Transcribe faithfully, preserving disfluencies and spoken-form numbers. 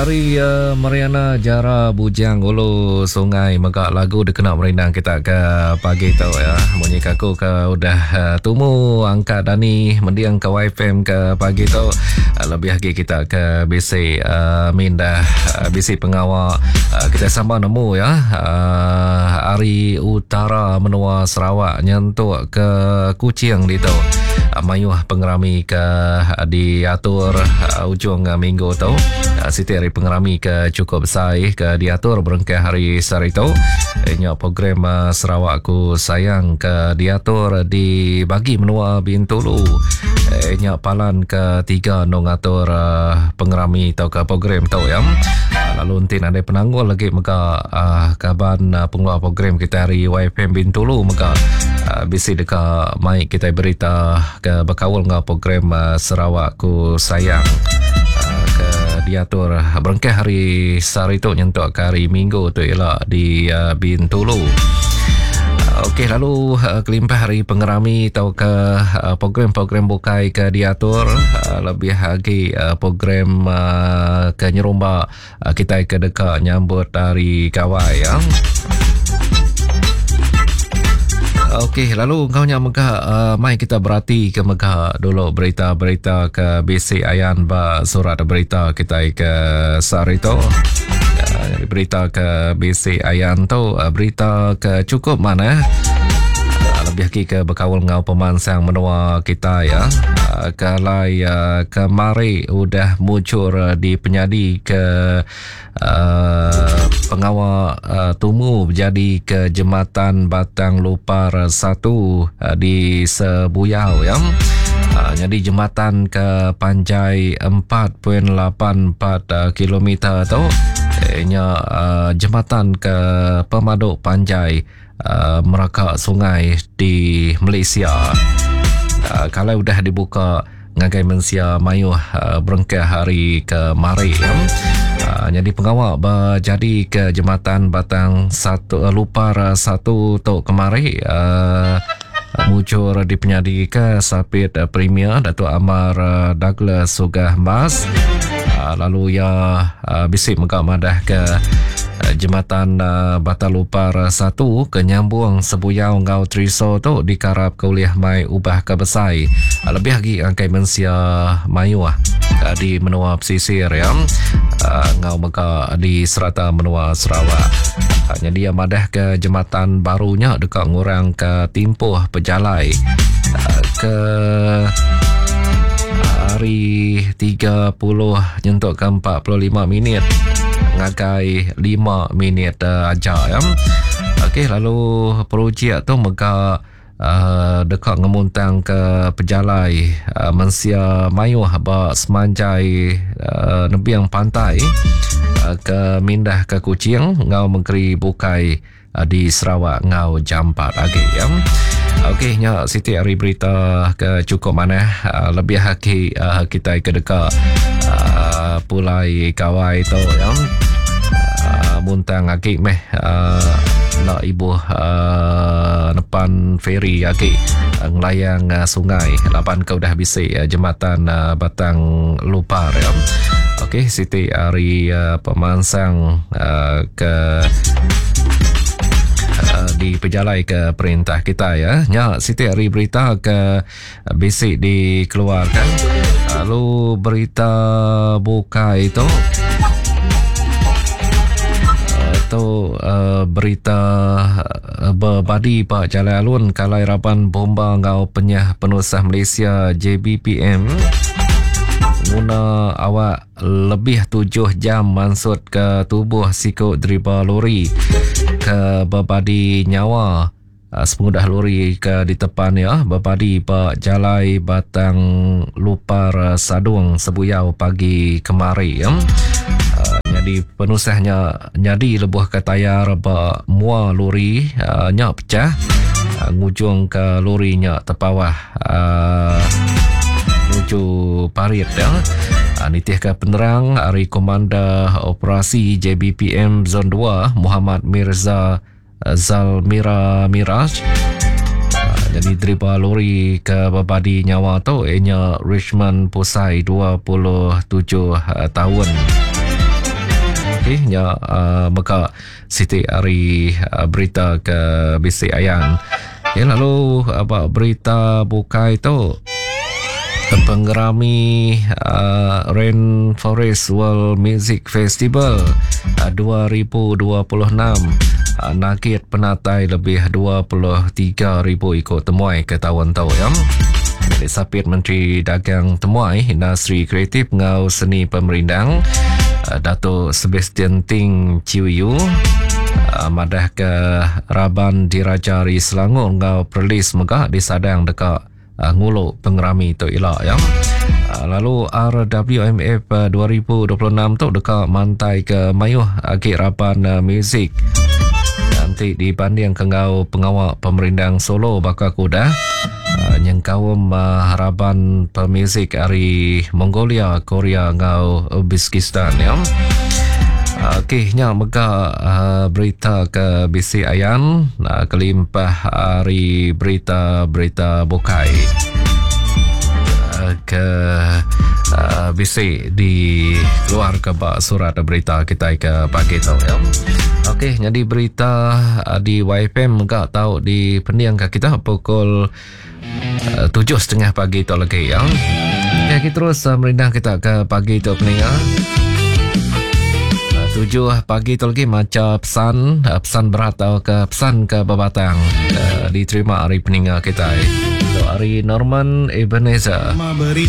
Hari uh, Mariana Jara Bujang Ulu Sungai Megak lagu dikenal merenang kita ke pagi tau ya. Bunyi kaku ke udah uh, tumu angkat Dani mendiang ke Y F M ke pagi tau. Uh, lebih lagi kita ke B C uh, Mindah uh, B C Pengawal uh, kita sama nemu ya. Uh, Hari Utara Menua Sarawak nyentuk ke Kuching di tau. Uh, mayuh pengerami ke uh, diatur uh, ujung uh, minggu tau. Uh, Siti hari pengerami ke cukup besar ke diatur berengkah hari Sarito. Inya program uh, Sarawak Ku Sayang ke diatur di bagi menua Bintulu. Inya palan ke tiga nong atur uh, pengerami tau ke program tau ya. Uh, lalu nanti ada penanggul lagi maka uh, kaban uh, pengeluar program kita hari Y F M Bintulu maka uh, bisi dekat mai kita berita ke berkawal dengan program uh, Sarawak Ku Sayang. Uh, ke diatur berengkah hari Sarito nyentuk ke hari Minggu tu ialah di uh, Bintulu. Uh, Okey, lalu uh, kelimpah hari pengerami atau ke uh, program-program bukai ke diatur uh, lebih lagi uh, program uh, ke nyerumba uh, kita ke dekat nyambut hari Kawai ya. Okey, lalu kau nya megah uh, mai kita berhati ke megah dulu berita-berita ke B C Ayan ba surat berita kita ke Sarito. Uh, berita ke B C Ayan tu uh, berita ke cukup mana uh, lebih lagi ke berkawal ngau pemansang menua kita ya. Uh, kalai uh, kemari udah muncul uh, di penyadi ke uh, pengawal uh, tumu jadi ke Jembatan Batang Lupar satu uh, di Sebuyau ya. Uh, jadi jembatan ke panjai empat perpuluhan lapan empat uh, kilometer tu ianya uh, jembatan ke pemaduk panjai uh, merakak sungai di Malaysia. Uh, kalau udah dibuka ngagai mensia mayuh uh, berengkah hari ke mari ya. Uh, jadi pengawal berjadi ke Jembatan Batang satu uh, Lupar uh, satu tok kemari uh, muncul di penyadi ke Sapit uh, Premier Datuk Amar uh, Douglas Sugah Mas. Uh, lalu ya uh, bisik megak madah ke uh, Jembatan uh, Batang Lupar uh, satu ke nyambung Sebuyau ngau Triso tu dikarap ke uliah mai ubah ke besai. Uh, lebih lagi angkai mensia mayu uh, di menua pesisir ya. Uh, ngau mega di serata menua Sarawak. Uh, jadi madah ke jembatan barunya dekat ngurang ke timpuh pejalai uh, ke hari tiga puluh nyentuk ke empat puluh lima minit ngagai lima minit uh, aja ya. Okey, lalu projek tu mega Uh, dekat ngemuntang ke pejalai uh, mensia mayuh ba semanjai uh, nebiang pantai uh, ke mindah ke Kuching ngau mengkeri bukai uh, di Sarawak ngau jampat lagi ya. Okey, nya Siti hari berita ke cukup mana uh, lebih haki uh, kita ke dekat uh, Pulai Kawai tu ya. Uh, muntang lagi meh uh, nak ibu uh, depan feri lagi uh, ngelayang uh, sungai lapan kau dah bisik uh, jembatan uh, Batang Lupar ya. Okey, Siti hari uh, pemansang uh, ke uh, di pejalai ke perintah kita ya. Nya Siti hari berita ke uh, bisik dikeluarkan. Lalu berita buka itu atau uh, berita uh, berbadi Pak Jalai Alun kalai raban bomba ngau penyah penusah Malaysia J B P M guna awak lebih tujuh jam mansut ke tubuh sikut driba lori ke berbadi nyawa uh, sepengudah lori ke di tepan ya berbadi Pak Jalai Batang Lupar uh, Sadung Sebuyau pagi kemari ya. Jadi penusahnya jadi lebuh ke tayar ba mua lori uh, nya pecah uh, ngujung ke lorinya terpawah uh, menuju parit ya. Uh, nitih ke penerang hari Komanda Operasi J B P M Zon dua Muhammad Mirza uh, Zalmira Miraj. Uh, jadi driba lori ke babadi nyawa tu ianya Richmond Pusai dua puluh tujuh uh, tahun. okey nya uh, maka Siti hari uh, berita ke B C Ayan. Ya, lalu apa berita bukai tu penggerami uh, Rainforest World Music Festival uh, dua ribu dua puluh enam uh, nakit penatai lebih dua puluh tiga ribu ikut temuai ke tahun tu ya. Disapit Menteri Dagang Temuai Industri Kreatif ngau seni pemerindang uh, Datuk Sebastian Ting Ciu uh, madah ke Raban Diraja Ri Selangor ngau perlis megah disadang dekat Uh, ngulu pengerami tu elak ya. Uh, lalu R W M F uh, dua ribu dua puluh enam tu dekat Mantai ke Mayuh agak Raban uh, Music. Nanti dibanding ke ngau pengawal pemerindang Solo bakal kuda uh, yang kaum uh, Raban Pemuzik dari Mongolia, Korea ngau Uzbekistan ya. Okey, nya mega uh, berita ke B C Ayan uh, kelimpah hari berita-berita bukai uh, ke uh, B C di keluar ke bak surat berita kita ke pagi tu ya. Okey, jadi berita uh, di Y F M mega tahu di pendiang ke kita pukul uh, tujuh setengah pagi tu lagi ya. Okay, kita terus uh, merindah kita ke pagi tu pendiang. Tujuh pagi tu lagi macam pesan pesan berat atau ke pesan ke Babatang uh, diterima hari peninggal kita. So, hari Norman Ebenezer.